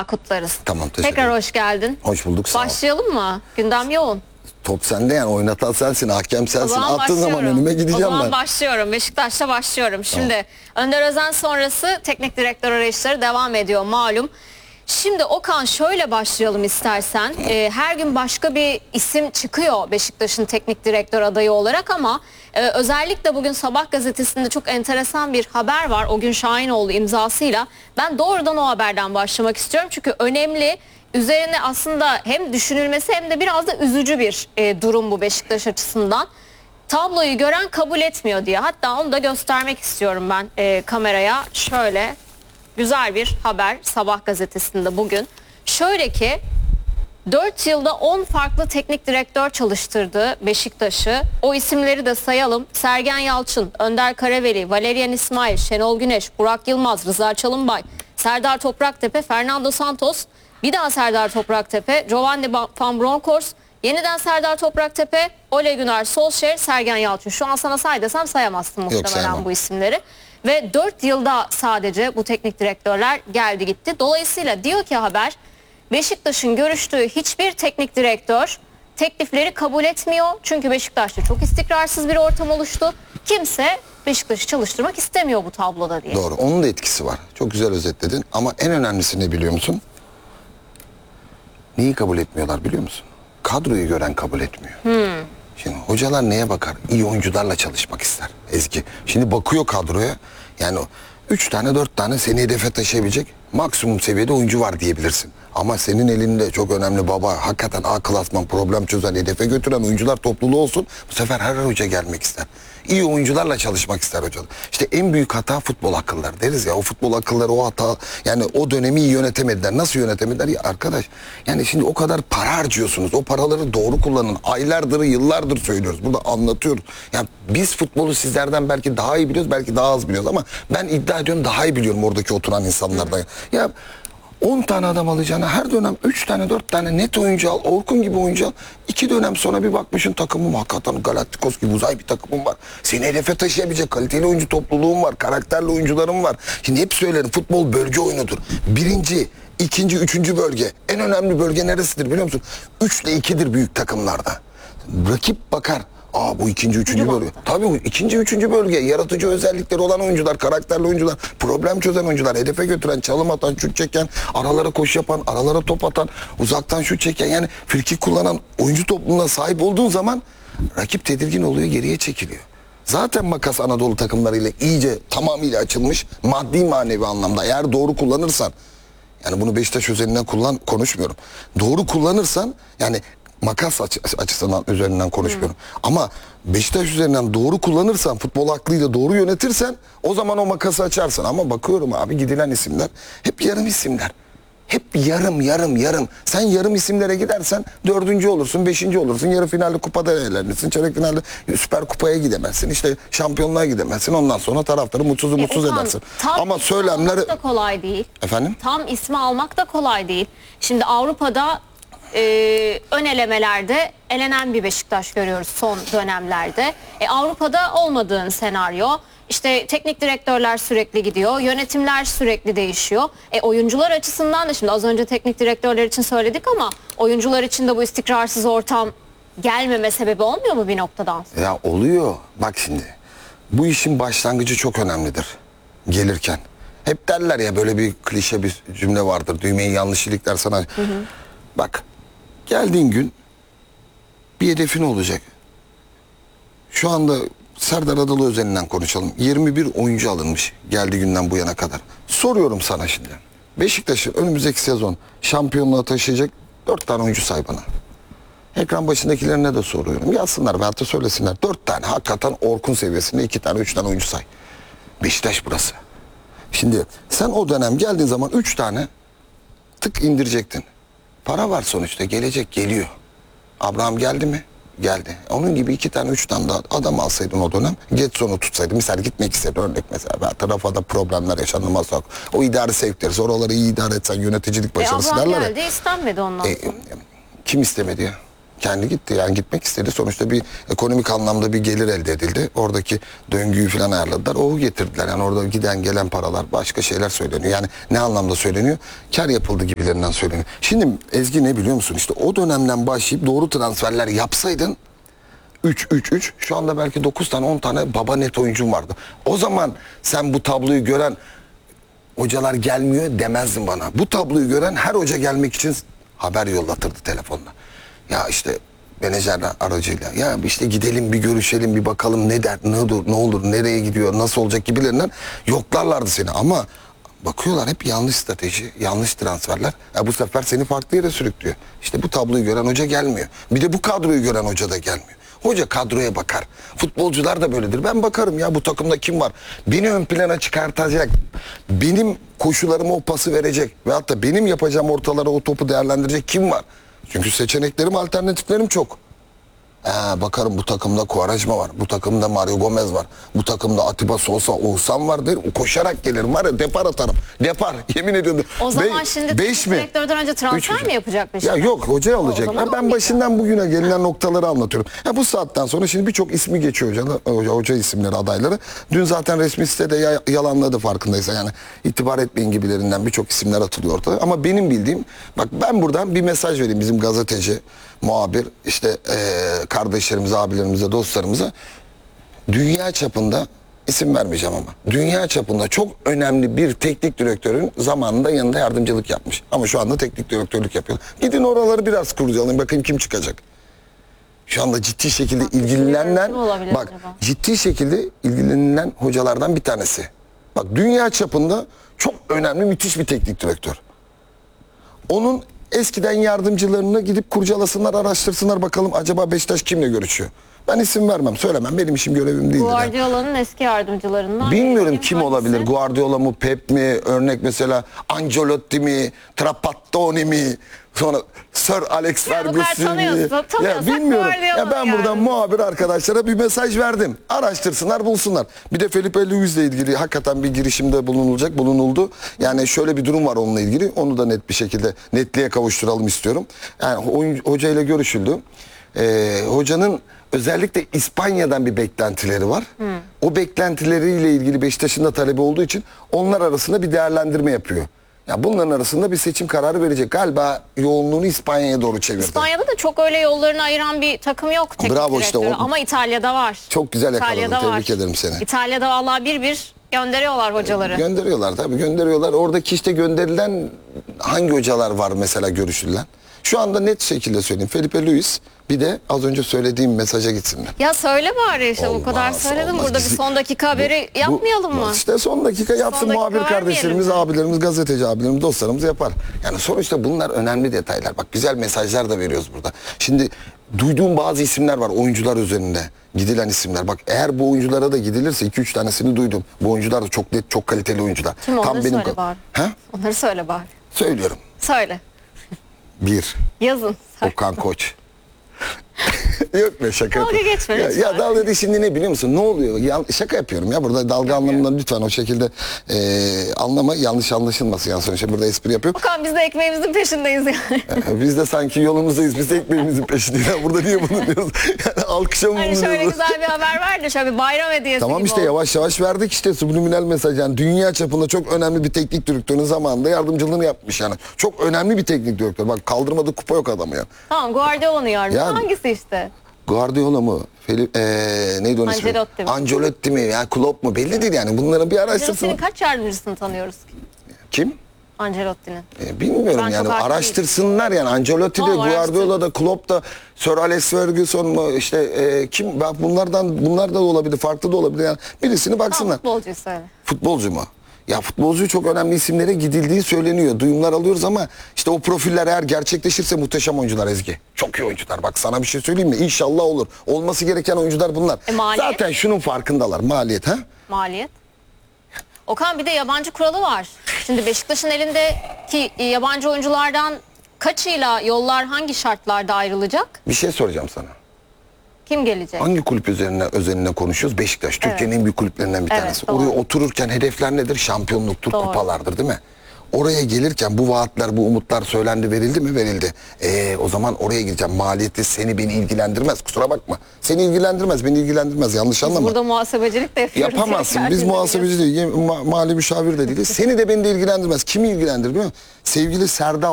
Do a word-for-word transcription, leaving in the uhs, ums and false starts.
kutlarız. Tamam, teşekkür ederim. Tekrar hoş geldin. Hoş bulduk, sağ ol. Başlayalım mı? Gündem yoğun. Top sende yani, oynatan sensin, hakem O sensin. zaman Attığın zaman başlıyorum. önüme gideceğim O zaman ben. başlıyorum. Beşiktaş'ta başlıyorum. Şimdi Önder Özen sonrası teknik direktör arayışları devam ediyor malum. Şimdi Okan, şöyle başlayalım istersen. Ee, her gün başka bir isim çıkıyor Beşiktaş'ın teknik direktör adayı olarak ama e, özellikle bugün Sabah gazetesinde çok enteresan bir haber var. O gün Şahinoğlu imzasıyla. Ben doğrudan o haberden başlamak istiyorum. Çünkü önemli, üzerine aslında hem düşünülmesi hem de biraz da üzücü bir e, durum bu Beşiktaş açısından. Tabloyu gören kabul etmiyor diye. Hatta onu da göstermek istiyorum ben e, kameraya. Şöyle güzel bir haber Sabah gazetesinde bugün. Şöyle ki dört yılda on farklı teknik direktör çalıştırdığı Beşiktaş'ı, o isimleri de sayalım. Sergen Yalçın, Önder Karaveli, Valerian İsmail, Şenol Güneş, Burak Yılmaz, Rıza Çalınbay, Serdar Topraktepe, Fernando Santos, bir daha Serdar Topraktepe, Giovanni Van Bronckhorst, yeniden Serdar Topraktepe, Ole Gunnar Solskjaer, Sergen Yalçın. Şu an sana say desem sayamazsın muhtemelen bu isimleri. Ve dört yılda sadece bu teknik direktörler geldi gitti. Dolayısıyla diyor ki haber, Beşiktaş'ın görüştüğü hiçbir teknik direktör teklifleri kabul etmiyor. Çünkü Beşiktaş'ta çok istikrarsız bir ortam oluştu. Kimse Beşiktaş'ı çalıştırmak istemiyor bu tabloda diye. Doğru, onun da etkisi var. Çok güzel özetledin ama en önemlisi ne biliyor musun? Neyi kabul etmiyorlar biliyor musun? Kadroyu gören kabul etmiyor. Hmm. Şimdi hocalar neye bakar? İyi oyuncularla çalışmak ister Ezgi. Şimdi bakıyor kadroya, yani üç tane dört tane seni hedefe taşıyabilecek maksimum seviyede oyuncu var diyebilirsin. Ama senin elinde çok önemli baba, hakikaten A klasman, problem çözen, hedefe götüren oyuncular topluluğu olsun. Bu sefer her hoca gelmek ister. İyi oyuncularla çalışmak ister hocalar. İşte en büyük hata futbol akılları deriz ya. O futbol akılları, o hata, yani o dönemi iyi yönetemediler. Nasıl yönetemediler ya arkadaş? Yani şimdi o kadar para harcıyorsunuz. O paraları doğru kullanın. Aylardır, yıllardır söylüyoruz. Burada anlatıyoruz. Yani biz futbolu sizlerden belki daha iyi biliyoruz, belki daha az biliyoruz ama ben iddia ediyorum daha iyi biliyorum oradaki oturan insanlardan. Ya on tane adam alacağına her dönem üç tane dört tane net oyuncu al. Orkun gibi oyuncu al. iki dönem sonra bir bakmışsın takımım hakikaten Galacticos gibi uzay bir takımım var. Seni hedefe taşıyabilecek kaliteli oyuncu topluluğum var. Karakterli oyuncularım var. Şimdi hep söylerim, futbol bölge oyunudur. Birinci, ikinci, üçüncü bölge. En önemli bölge neresidir biliyor musun? üç ile ikidir büyük takımlarda. Rakip bakar. Aa bu ikinci, üçüncü bölge. Tabii bu ikinci, üçüncü bölge. Yaratıcı özellikleri olan oyuncular, karakterli oyuncular, problem çözen oyuncular, hedefe götüren, çalım atan, şut çeken, aralara koşu yapan, aralara top atan, uzaktan şut çeken, yani frikik kullanan oyuncu topluluğuna sahip olduğun zaman rakip tedirgin oluyor, geriye çekiliyor. Zaten makas Anadolu takımlarıyla iyice tamamıyla açılmış, maddi manevi anlamda. Eğer doğru kullanırsan, yani bunu Beşiktaş üzerinden kullan konuşmuyorum. Doğru kullanırsan, yani makas açı, açısından üzerinden konuşmuyorum. Hmm. Ama Beşiktaş üzerinden doğru kullanırsan, futbol aklıyla doğru yönetirsen o zaman o makası açarsın. Ama bakıyorum abi, gidilen isimler hep yarım isimler. Hep yarım yarım yarım. Sen yarım isimlere gidersen dördüncü olursun, beşinci olursun. Yarı finalde kupada eğlenirsin. Çeyrek finalde süper kupaya gidemezsin. İşte şampiyonluğa gidemezsin. Ondan sonra taraftarı mutsuz E, mutsuz Okan, edersin. tam Ama ismi söylemler... almak da kolay değil. Efendim? Tam ismi almak da kolay değil. Şimdi Avrupa'da e, ön elemelerde elenen bir Beşiktaş görüyoruz son dönemlerde. E, Avrupa'da olmadığın senaryo. İşte teknik direktörler sürekli gidiyor, yönetimler sürekli değişiyor. E, oyuncular açısından da, şimdi az önce teknik direktörler için söyledik ama oyuncular için de bu istikrarsız ortam gelmeme sebebi olmuyor mu bir noktadan? Ya oluyor. Bak şimdi, bu işin başlangıcı çok önemlidir gelirken. Hep derler ya, böyle bir klişe bir cümle vardır. Düğmeyi yanlış ilikler sana. Hı hı. Bak, geldiğin gün bir hedefin olacak. Şu anda Serdar Adalı üzerinden konuşalım. yirmi bir oyuncu alınmış geldiği günden bu yana kadar. Soruyorum sana şimdi. Beşiktaş'ı önümüzdeki sezon şampiyonluğa taşıyacak dört tane oyuncu say bana. Ekran başındakilerine de soruyorum. Yazsınlar veyahut da söylesinler. dört tane hakikaten Orkun seviyesinde iki tane üç tane oyuncu say. Beşiktaş burası. Şimdi sen o dönem geldiğin zaman üç tane tık indirecektin. Para var sonuçta, gelecek geliyor. Abraham geldi mi? Geldi. Onun gibi iki tane üç tane daha adam alsaydın o dönem, Getson'u tutsaydın, misal gitmek istedi örnek mesela, tarafada problemler yaşandı, masak. O idare sevkleri, oraları iyi idare etsen, yöneticilik başarısı e, derler. Abraham geldi, istenmedi ondan sonra. E, kim istemedi ya? Kendi gitti yani gitmek istedi. Sonuçta bir ekonomik anlamda bir gelir elde edildi. Oradaki döngüyü falan ayarladılar. O getirdiler. Yani orada giden gelen paralar başka şeyler söyleniyor. Yani ne anlamda söyleniyor? Kar yapıldı gibilerinden söyleniyor. Şimdi Ezgi ne biliyor musun? İşte o dönemden başlayıp doğru transferler yapsaydın üç üç üç şu anda belki dokuz tane on tane baba net oyuncum vardı. O zaman sen bu tabloyu gören hocalar gelmiyor demezdin bana. Bu tabloyu gören her hoca gelmek için haber yollatırdı telefonla. Ya işte menajerler aracıyla ya işte gidelim bir görüşelim bir bakalım ne der ne olur ne olur nereye gidiyor nasıl olacak gibilerinden yoklarlardı seni ama bakıyorlar hep yanlış strateji yanlış transferler ya bu sefer seni farklı yere sürüklüyor. İşte bu tabloyu gören hoca gelmiyor. Bir de bu kadroyu gören hoca da gelmiyor. Hoca kadroya bakar. Futbolcular da böyledir. Ben bakarım ya bu takımda kim var? Beni ön plana çıkartacak. Benim koşularıma o pası verecek. Ve hatta benim yapacağım ortalara o topu değerlendirecek kim var? Çünkü seçeneklerim, alternatiflerim çok. Ee, bakarım bu takımda Quaresma var. Bu takımda Mario Gomez var. Bu takımda Atiba Sosa, Oğuzhan var der. Koşarak gelirim var ya depar atarım. Depar yemin ediyorum. O zaman Be şimdi beş mi? direktörden önce transfer Üç mi yapacak Ya Beşiktaş? yok hoca alacak. O zaman Ya ben olmayacak. başından bugüne gelinen noktaları anlatıyorum. Ya bu saatten sonra şimdi birçok ismi geçiyor hoca, hoca, hoca isimleri adayları. Dün zaten resmi sitede ya, yalanladı farkındaysa yani itibar etmeyin gibilerinden birçok isimler atılıyor ortada. Ama benim bildiğim bak ben buradan bir mesaj vereyim bizim gazeteci, muhabir işte e, kardeşlerimize, abilerimize, dostlarımıza dünya çapında isim vermeyeceğim ama dünya çapında çok önemli bir teknik direktörün zamanında yanında yardımcılık yapmış. Ama şu anda teknik direktörlük yapıyor. Gidin oraları biraz kurcalayın bakayım kim çıkacak. Şu anda ciddi şekilde ilgilenen kim olabilir bak acaba? ciddi şekilde ilgilenen hocalardan bir tanesi. Bak dünya çapında çok önemli müthiş bir teknik direktör. Onun eskiden yardımcılarını gidip kurcalasınlar, araştırsınlar bakalım acaba Beşiktaş kimle görüşüyor. Ben isim vermem, söylemem. Benim işim görevim değildir. yani. Guardiola'nın eski yardımcılarından. Bilmiyorum biri. kim Hangisi? olabilir. Guardiola mı, Pep mi? Örnek mesela Ancelotti mi, Trapattoni mi? Sonra Sir Alex Ya bu kadar Ferguson mi? tanıyorsun, Ya tanıyorsak bilmiyorum. Guardiola Ya ben yani. buradan muhabir arkadaşlara bir mesaj verdim. Araştırsınlar, bulsunlar. Bir de Felipe Luis'le ilgili hakikaten bir girişimde bulunulacak, bulunuldu. Yani şöyle bir durum var onunla ilgili. Onu da net bir şekilde netliğe kavuşturalım istiyorum. Yani oyuncu, hocayla görüşüldü. Ee, hocanın özellikle İspanya'dan bir beklentileri var. Hmm. O beklentileriyle ilgili Beşiktaş'ın da talebi olduğu için onlar arasında bir değerlendirme yapıyor. Ya bunların arasında bir seçim kararı verecek. Galiba yoğunluğunu İspanya'ya doğru çevirdi. İspanya'da da çok öyle yollarını ayıran bir takım yok teknik Bravo işte direktörü. o- Ama İtalya'da var. Çok güzel yakaladın. İtalya'da Tebrik var. ederim seni. İtalya'da vallahi bir bir gönderiyorlar hocaları. Gönderiyorlar tabii gönderiyorlar. Oradaki işte gönderilen hangi hocalar var mesela görüşülen? Şu anda net şekilde söyleyeyim. Felipe Luis bir de az önce söylediğim mesaja gitsinler. Ya söyle bari işte bu kadar Olmaz, söyledim. olmaz. Burada bir Bizi- son dakika haberi Bu- yapmayalım mı? İşte son dakika yapsın Son dakika muhabir vermeyelim kardeşlerimiz, mi? abilerimiz, gazeteci abilerimiz, dostlarımız yapar. Yani sonuçta bunlar önemli detaylar. Bak güzel mesajlar da veriyoruz burada. Şimdi duyduğum bazı isimler var oyuncular üzerinde. Gidilen isimler. Bak eğer bu oyunculara da gidilirse iki üç tanesini duydum. Bu oyuncular da çok net, çok kaliteli oyuncular. Kim onları benim söyle bari. Ha? Onları söyle bari. Söylüyorum. Söyle. Bir. Yazın. Okan Koç. Yok be şaka Dalga yapıyorum. geçme Ya, lütfen. ya dalga değil şimdi ne biliyor musun? Ne oluyor? Ya, şaka yapıyorum ya burada dalga anlamında lütfen o şekilde e, anlama yanlış anlaşılmasın. Yani sonuçta burada espri yapıyorum. Okan biz de ekmeğimizin peşindeyiz yani. E, Biz de sanki yolumuzdayız. Biz de ekmeğimizin peşindeyiz. Ya burada niye bunu diyoruz? Yani alkışa mı Hani şöyle bulunuyoruz? güzel bir haber ver de şöyle bir bayram hediyesi Tamam gibi işte oldu. yavaş yavaş verdik işte subliminal mesaj. Yani dünya çapında çok önemli bir teknik direktörün zamanında yardımcılığını yapmış yani. Çok önemli bir teknik direktör. Bak kaldırmadığı kupa yok adamı ya. Tamam Guardiola'nın yardımcı. Ya- Hangisi işte? Guardiola mı? Feli, ee, neydi onun ismi? Ancelotti mi? Ancelotti mi? Yani Klopp mu? Belli değil yani. Bunları bir araştırsın. Ancelotti'nin kaç yardımcısını tanıyoruz ki? Kim? Ancelotti'nin. E, bilmiyorum Ben yani. çok hakim Araştırsınlar yani. Ancelotti de, Tamam, Guardiola da, Klopp da, Sir Alex Ferguson mu? İşte e, kim? Bak bunlardan bunlar da olabilir. Farklı da olabilir. Yani birisini Tamam baksınlar. futbolcuyu söyle. Futbolcu mu? Ya futbolcu çok önemli isimlere gidildiği söyleniyor. Duyumlar alıyoruz ama işte o profiller eğer gerçekleşirse muhteşem oyuncular Ezgi. Çok iyi oyuncular. Bak sana bir şey söyleyeyim mi? İnşallah olur. Olması gereken oyuncular bunlar. E, maliyet? Zaten şunun farkındalar. Maliyet ha? Maliyet. Okan bir de yabancı kuralı var. Şimdi Beşiktaş'ın elindeki yabancı oyunculardan kaçıyla yollar hangi şartlarda ayrılacak? Bir şey soracağım sana. Kim gelecek? Hangi kulüp üzerine özeline konuşuyoruz? Beşiktaş. Türkiye'nin en büyük kulüplerinden bir Evet, tanesi. doğru. Oraya otururken hedefler nedir? Şampiyonluktur, Doğru. kupalardır değil mi? oraya gelirken bu vaatler, bu umutlar söylendi, verildi mi? Verildi. Ee, o zaman oraya gideceğim. Maliyeti seni beni ilgilendirmez. Kusura bakma. Seni ilgilendirmez, beni ilgilendirmez. Yanlış anlama. Burada muhasebecilik de yapıyoruz. Yapamazsın. ya, Biz kendimize muhasebeci değil, ma- mali müşavir de değiliz. Seni de beni de ilgilendirmez. Kimi ilgilendirir biliyor musun? Sevgili Serdar